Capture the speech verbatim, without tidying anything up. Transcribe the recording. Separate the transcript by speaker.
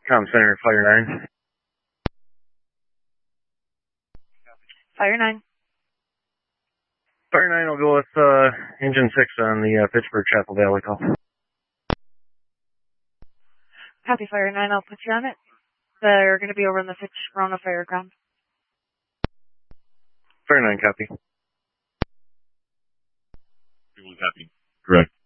Speaker 1: Com Center, Fire nine.
Speaker 2: Fire nine.
Speaker 1: Fire nine will go with uh, Engine six on the uh, Pittsburgh Chapel Valley call.
Speaker 2: Copy, Fire nine. I'll put you on it. They're going to be over in the Fitch Corona Fairground.
Speaker 1: Fire nine, copy.
Speaker 3: Copy. Correct.